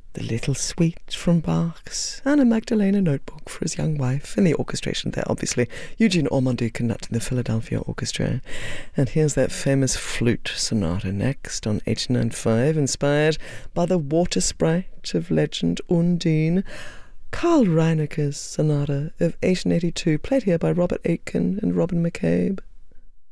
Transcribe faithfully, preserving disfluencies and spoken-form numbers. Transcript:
The Little Suite from Bach's Anna Magdalena Notebook for his young wife, and the orchestration there, obviously. Eugene Ormandy conducting the Philadelphia Orchestra. And here's that famous flute sonata next on eight ninety-five, inspired by the water sprite of legend Undine. Carl Reineke's sonata of eighteen eighty-two, played here by Robert Aitken and Robin McCabe.